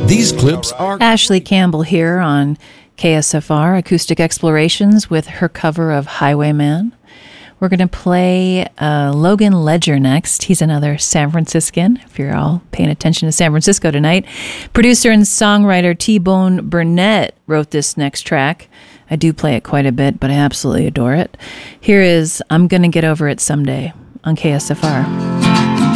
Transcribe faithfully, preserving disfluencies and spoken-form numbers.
These clips are... Ashley Campbell here on K S F R Acoustic Explorations with her cover of Highwayman. We're going to play uh, Logan Ledger next. He's another San Franciscan, if you're all paying attention to San Francisco tonight. Producer and songwriter T-Bone Burnett wrote this next track. I do play it quite a bit, but I absolutely adore it. Here is I'm Gonna Get Over It Someday on K S F R.